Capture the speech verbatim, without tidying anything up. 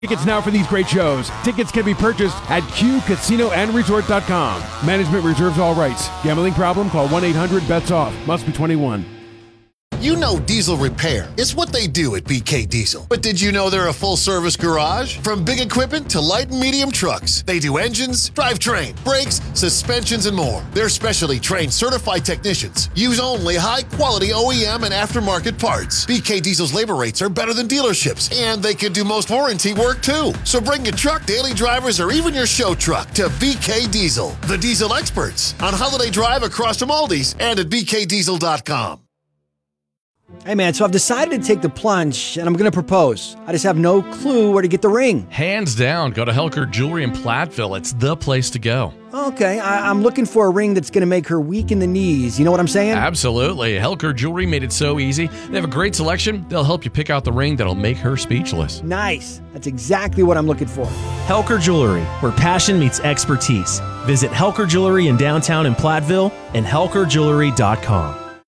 Tickets now for these great shows. Tickets can be purchased at Q Casino and Resort dot com. Management reserves all rights. Gambling problem? Call one eight hundred bets off. Must be twenty-one. You know diesel repair is what they do at B K Diesel. But did you know they're a full-service garage? From big equipment to light and medium trucks, they do engines, drivetrain, brakes, suspensions, and more. Their specially trained certified technicians use only high-quality O E M and aftermarket parts. B K Diesel's labor rates are better than dealerships, and they can do most warranty work too. So bring your truck, daily drivers, or even your show truck to B K Diesel, the diesel experts, on Holiday Drive across from Aldi's and at B K diesel dot com. Hey man, so I've decided to take the plunge and I'm going to propose. I just have no clue where to get the ring. Hands down, go to Helker Jewelry in Platteville. It's the place to go. Okay, I- I'm looking for a ring that's going to make her weak in the knees. You know what I'm saying? Absolutely. Helker Jewelry made it so easy. They have a great selection. They'll help you pick out the ring that'll make her speechless. Nice. That's exactly what I'm looking for. Helker Jewelry, where passion meets expertise. Visit Helker Jewelry in downtown in Platteville and helker jewelry dot com.